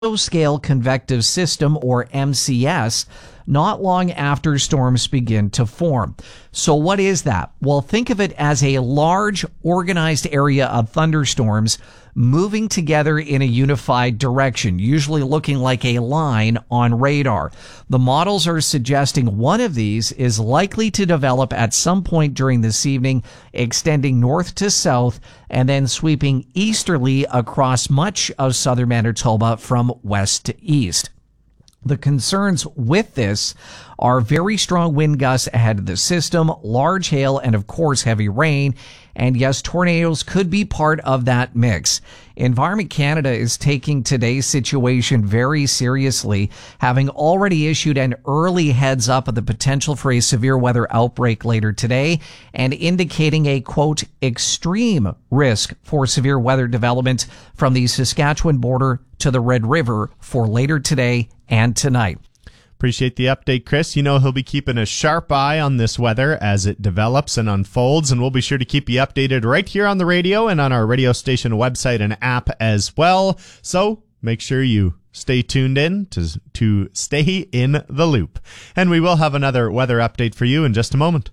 Scale convective system, or MCS, not long after storms begin to form. So what is that? Well, think of it as a large organized area of thunderstorms moving together in a unified direction, usually looking like a line on radar. The models are suggesting one of these is likely to develop at some point during this evening, extending north to south and then sweeping easterly across much of southern Manitoba from west to east. The concerns with this are very strong wind gusts ahead of the system, large hail, and of course heavy rain. And yes, tornadoes could be part of that mix. Environment Canada is taking today's situation very seriously, having already issued an early heads up of the potential for a severe weather outbreak later today and indicating a, quote, extreme risk for severe weather development from the Saskatchewan border to the Red River for later today and tonight. Appreciate the update, Chris. You know he'll be keeping a sharp eye on this weather as it develops and unfolds, and we'll be sure to keep you updated right here on the radio and on our radio station website and app as well. So make sure you stay tuned in to stay in the loop. And we will have another weather update for you in just a moment.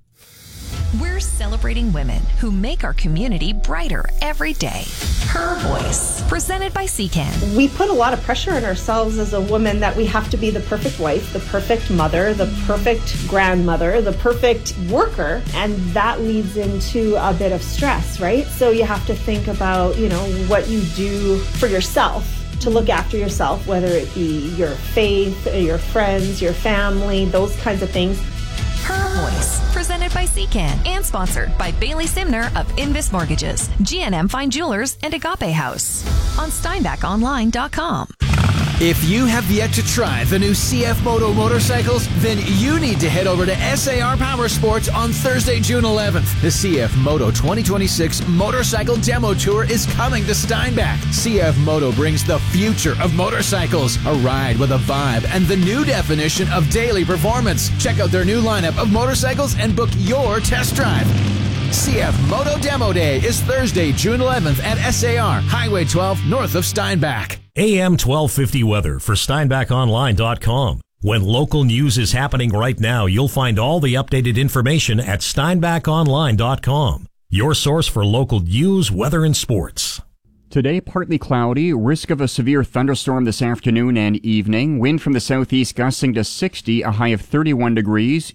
We're celebrating women who make our community brighter every day. Her Voice, presented by CCAN. We put a lot of pressure on ourselves as a woman that we have to be the perfect wife, the perfect mother, the perfect grandmother, the perfect worker, and that leads into a bit of stress, right? So you have to think about, what you do for yourself to look after yourself, whether it be your faith, your friends, your family, those kinds of things. Her Voice, presented by CCAN and sponsored by Bailey Simner of Invis Mortgages, GNM Fine Jewelers, and Agape House on SteinbachOnline.com. If you have yet to try the new CF Moto motorcycles, then you need to head over to SAR Power Sports on Thursday, June 11th. The CF Moto 2026 Motorcycle Demo Tour is coming to Steinbach. CF Moto brings the future of motorcycles, a ride with a vibe, and the new definition of daily performance. Check out their new lineup of motorcycles and book your test drive. CF Moto Demo Day is Thursday, June 11th at SAR, Highway 12, north of Steinbach. AM 1250 weather for SteinbachOnline.com. When local news is happening right now, you'll find all the updated information at SteinbachOnline.com. Your source for local news, weather, and sports. Today, partly cloudy, risk of a severe thunderstorm this afternoon and evening. Wind from the southeast gusting to 60, a high of 31 degrees.